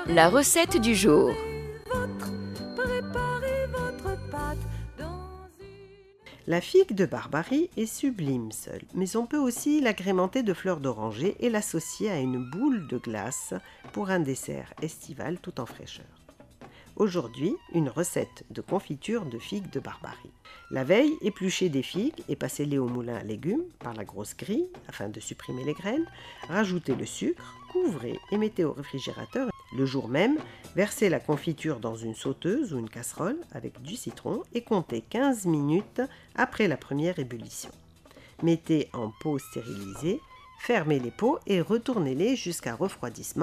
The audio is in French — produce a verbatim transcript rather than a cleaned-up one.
La recette du jour. La figue de Barbarie est sublime seule, mais on peut aussi l'agrémenter de fleurs d'oranger et l'associer à une boule de glace pour un dessert estival tout en fraîcheur. Aujourd'hui, une recette de confiture de figues de Barbarie. La veille, épluchez des figues et passez-les au moulin à légumes par la grosse grille afin de supprimer les graines. Rajoutez le sucre, couvrez et mettez au réfrigérateur. Le jour même, versez la confiture dans une sauteuse ou une casserole avec du citron et comptez quinze minutes après la première ébullition. Mettez en pot stérilisé, fermez les pots et retournez-les jusqu'à refroidissement.